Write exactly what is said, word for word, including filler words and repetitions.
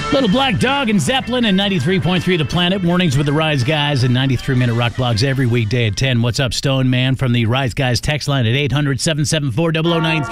Little Black Dog and Zeppelin and ninety-three point three The Planet. Mornings with the Rise Guys and ninety-three minute rock blogs every weekday at ten. What's up, Stone Man? From the Rise Guys text line at eight hundred, seven seven four, zero zero nine three.